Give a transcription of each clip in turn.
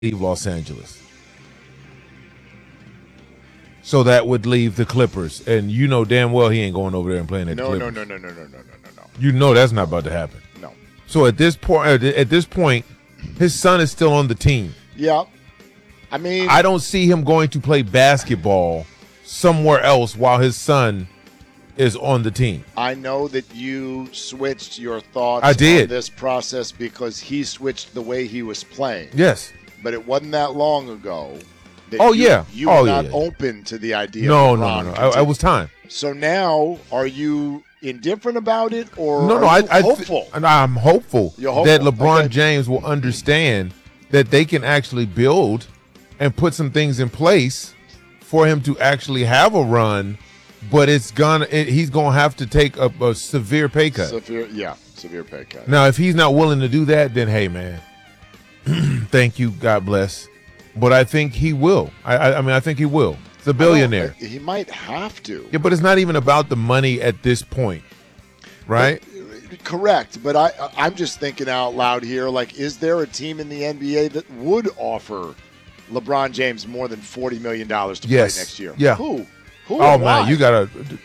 leave Los Angeles. So that would leave the Clippers, and you know damn well he ain't going over there and playing at the Clippers. No. You know that's not about to happen. No. So at this point, his son is still on the team. Yeah. I mean, I don't see him going to play basketball somewhere else while his son is on the team. I know that you switched your thoughts I did. on this process because he switched the way he was playing. Yes. But it wasn't that long ago. That you were not open to the idea. No. of LeBron It was time. So now, are you indifferent about it, or no? are you hopeful? I'm hopeful, You're hopeful that LeBron okay. James will understand that they can actually build and put some things in place for him to actually have a run. But he's gonna have to take a severe pay cut. Severe pay cut. Now, if he's not willing to do that, then hey, man, thank you, God bless. But I think he will. I think he will. He's a billionaire. He might have to. Yeah, but it's not even about the money at this point, right? Correct. But I'm just thinking out loud here. Like, is there a team in the NBA that would offer LeBron James more than $40 million to play next year? Yeah. Who? Oh man, you gotta.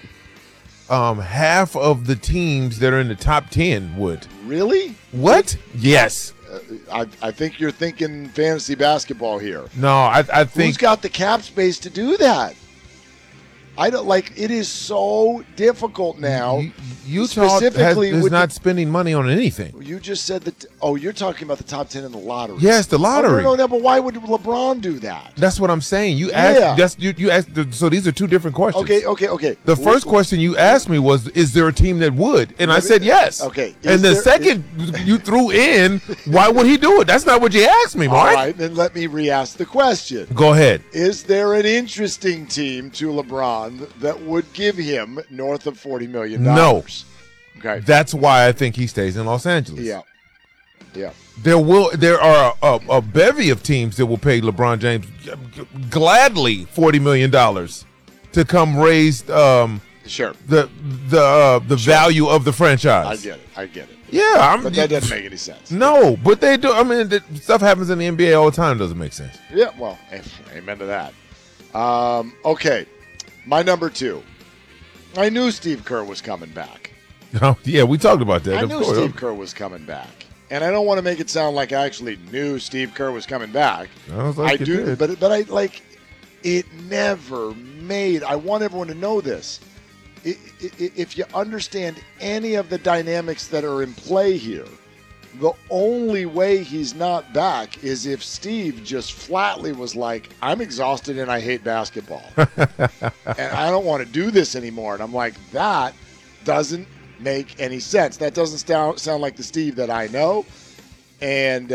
Half of the teams that are in the top 10 would. Really? What? Yes. I think you're thinking fantasy basketball here. No, I think. Who's got the cap space to do that? I don't like. It is so difficult now. Utah is not spending money on anything. You just said that. Oh, you're talking about the top 10 in the lottery. Yes, the lottery. Oh, no, but why would LeBron do that? That's what I'm saying. You asked. You asked. So these are two different questions. Okay. The first question you asked me was, "Is there a team that would?" And I said yes. Okay. And the second you threw in, "Why would he do it?" That's not what you asked me, Mike. All right, then let me re-ask the question. Go ahead. Is there an interesting team to LeBron that would give him north of $40 million? No. Okay. That's why I think he stays in Los Angeles. Yeah. There are a bevy of teams that will pay LeBron James gladly $40 million to come raise sure the value of the franchise. I get it. Yeah, but that doesn't make any sense. No, but they do. I mean, stuff happens in the NBA all the time. Doesn't make sense. Yeah, well, amen to that. Okay, my number 2. I knew Steve Kerr was coming back. Oh, yeah, we talked about that. I knew Steve Kerr was coming back. And I don't want to make it sound like I actually knew Steve Kerr was coming back. I do, but I like it never made. I want everyone to know this. If you understand any of the dynamics that are in play here, the only way he's not back is if Steve just flatly was like, "I'm exhausted and I hate basketball, and I don't want to do this anymore." And I'm like, that doesn't make any sense. That doesn't sound like the Steve that I know. And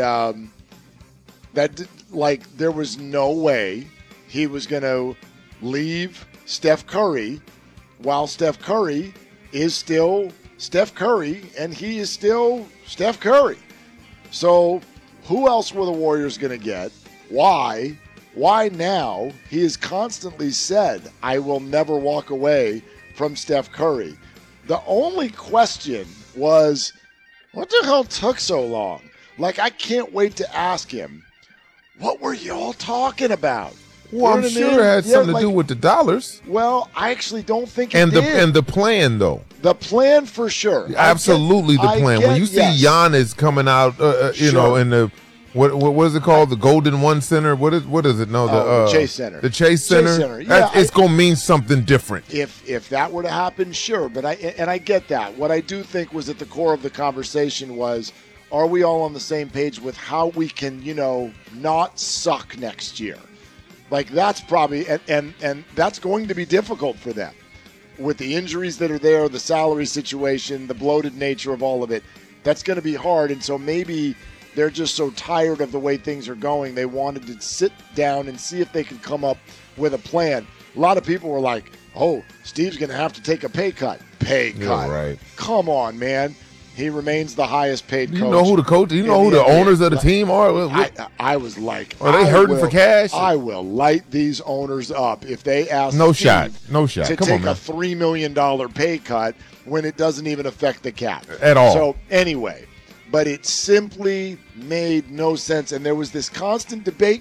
there was no way he was going to leave Steph Curry while Steph Curry is still Steph Curry and he is still Steph Curry. So who else were the Warriors going to get? Why now? He has constantly said, "I will never walk away from Steph Curry." The only question was, what the hell took so long? Like, I can't wait to ask him, what were y'all talking about? Well, I'm sure it had something to do with the dollars. Well, I actually don't think it did. And the plan, though. The plan for sure. Absolutely the plan. When you see Giannis coming out, in the what is it called? The Golden One Center. What is it? No, the Chase Center. The Chase Center. Yeah, it's gonna mean something different. If that were to happen, sure. But I get that. What I do think was at the core of the conversation was, are we all on the same page with how we can, not suck next year? Like, that's probably and that's going to be difficult for them with the injuries that are there, the salary situation, the bloated nature of all of it. That's going to be hard, and so maybe they're just so tired of the way things are going, they wanted to sit down and see if they could come up with a plan. A lot of people were like, "Oh, Steve's going to have to take a pay cut." Pay cut. Yeah, right. Come on, man. He remains the highest paid coach. You know who the coach? You know who the owners of the team are? I was like, are they hurting for cash? I will light these owners up if they ask no Steve shot to Come take on, a $3 million pay cut when it doesn't even affect the cap at all. So anyway, but it simply made no sense. And there was this constant debate